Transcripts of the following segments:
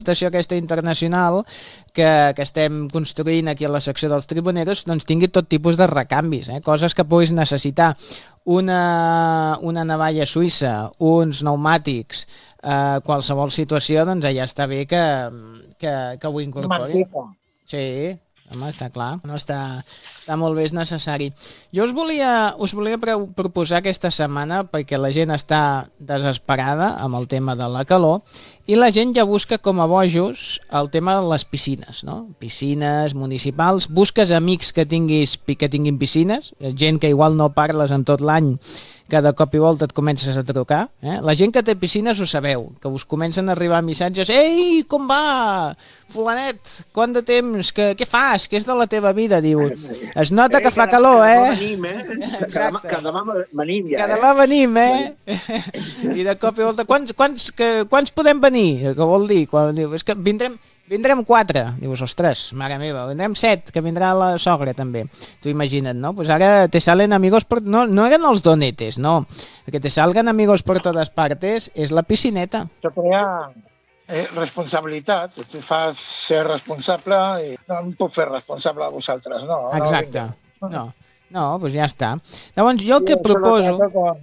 estació aquesta internacional que estem construint aquí a la secció dels Tribuneros doncs tingui tot tipus de recanvis, coses que puguis necessitar, una navalla suïssa, uns pneumàtics, qualsevol situació, doncs allà està bé que ho incorpori. Sí, home, està clar, no està molt bé, és necessari. Jo us volia proposar aquesta setmana, perquè la gent està desesperada amb el tema de la calor, i la gent ja busca com a bojos el tema de les piscines, no? Piscines municipals, busques amics que tinguin piscines, gent que igual no parles en tot l'any, que de cop i volta et comences a trucar. La gent que té piscines ho sabeu, que us comencen a arribar missatges: «Ei, com va? Fulanet, quant de temps? Què fas? Què és de la teva vida?» Diu, es nota que fa calor, Que demà venim ja. Que demà venim, I de cop i volta, quants podem venir? Què vol dir? Diu, és que vindrem 4. Dius, ostres, mare meva, vindrem 7, que vindrà la sogra també. Tu imagina't, no? Pues ara te salen amigos por... No eren els donetes, no. Que te salgan amigos por todas partes és la piscineta. Això crea responsabilitat. Tu fas ser responsable i no em puc fer responsable a vosaltres, no? Exacte. No, pues ja està. Llavors, jo el que proposo...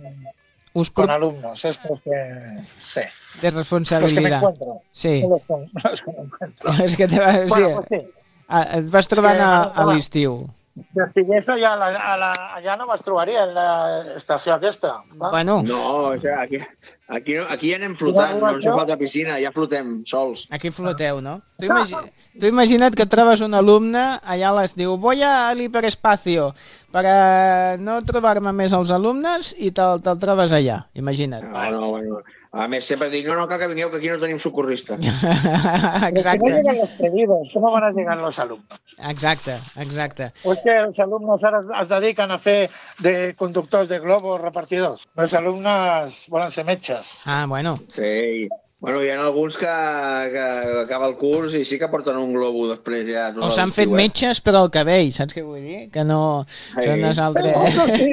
Con alumnos, estos que... Sí. De responsabilitat. Los que me encuentro. Sí. Los que me encuentro. És que sí. Et vas trobant a l'estiu. Si estigués allà no me'ls trobaria, en l'estació aquesta. Bueno. No, aquí ja anem flotant, no ens fa falta piscina, ja flotem sols. Aquí floteu, no? Tu imagina't que trobes un alumne, allà diu, voy al hiperespacio, per no trobar-me més els alumnes, i te'l trobes allà, imagina't. No. A més, sempre dic, no cal que vingueu, que aquí no tenim socorrista. Exacte. ¿Cómo llegan los pedidos? ¿Cómo van a llegar los alumnos? Exacte. O es que los alumnos ahora es dedican a fer de conductors de globos repartidors. Els alumnes volen ser metges. Ah, bueno. Sí. Bueno, hi ha alguns que acaba el curs i sí que porten un globo després ja. O s'han fet metges però al cabell, saps què vull dir? Que no són nosaltres...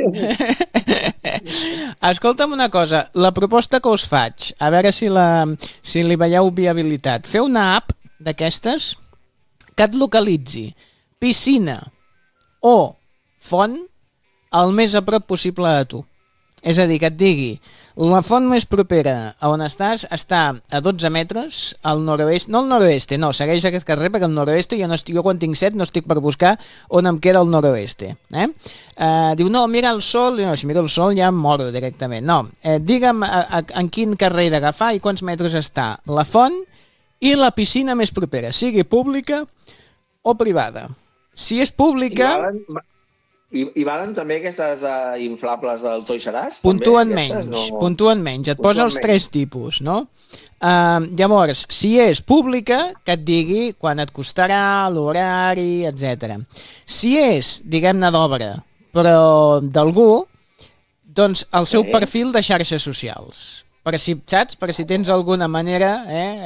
Escolta'm una cosa, la proposta que us faig, a veure si li veieu viabilitat. Feu una app d'aquestes que et localitzi piscina o font el més a prop possible de tu. És a dir, que et digui, la font més propera a on estàs està a 12 metres al noroest, no al noroeste, no, segueix aquest carrer perquè al noroeste jo quan tinc set no estic per buscar on em queda el noroeste. Diu, no, mira el sol, no, si miro el sol ja em moro directament. No, digue'm en quin carrer he d'agafar i quants metres està la font i la piscina més propera, sigui pública o privada. Si és pública... I valen també aquestes inflables del Toys R Us? Puntuen menys. Et posa els 3 tipus, no? Llavors, si és pública, que et digui quan et costarà, l'horari, etc. Si és, diguem-ne, d'obra, però d'algú, doncs el seu perfil de xarxes socials. Saps? Per si tens alguna manera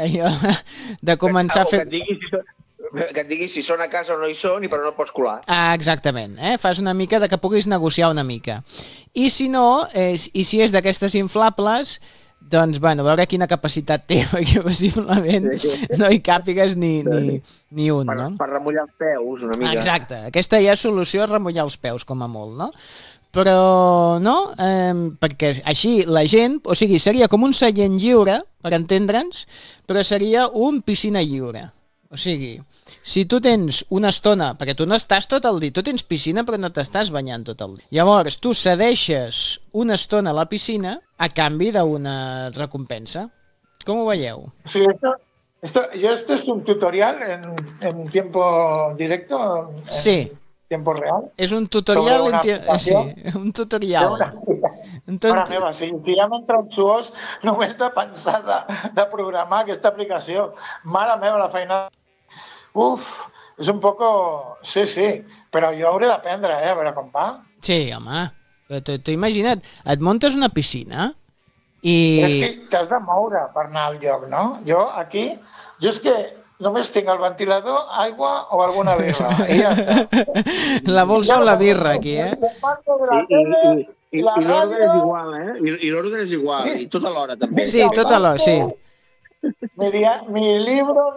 de començar a fer... Que et digui si són a casa o no hi són, però no pots colar. Exactament, fas una mica de que puguis negociar una mica. I si no, i si és d'aquestes inflables, doncs, bueno, veure quina capacitat té, perquè possiblement no hi càpigues ni un, no? Per remullar els peus, una mica. Exacte, aquesta ja és solució a remullar els peus, com a molt, no? Però no, perquè així la gent, o sigui, seria com un seient lliure, per entendre'ns, però seria un piscina lliure. O sigui, si tu tens una estona, perquè tu no estàs tot el dia, tu tens piscina però no t'estàs banyant tot el dia. Llavors, tu cedeixes una estona a la piscina a canvi d'una recompensa. Com ho veieu? Sí, esto es un tutorial en tiempo directo, en tiempo real. És un tutorial un tutorial. Mare meva, si ja m'entra un suós només de pensar de programar aquesta aplicació. Mare meva, la feina... és un poco... Sí, però jo hauré d'aprendre, a veure com va. Sí, home, t'ho imagina't, et muntes una piscina i... És que t'has de moure per anar al lloc, no? Jo és que només tinc el ventilador, aigua o alguna birra. I ja està. La bolsa o la birra, aquí, I l'ordre és igual, I l'ordre és igual, i tot alhora també. Sí, tot alhora, sí. Mi libro,